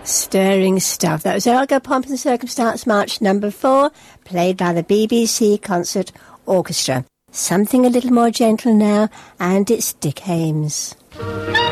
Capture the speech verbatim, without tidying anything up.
Stirring stuff. That was Ergo Pomp and Circumstance March number four, played by the B B C Concert Orchestra. Something a little more gentle now, and it's Dick Haymes.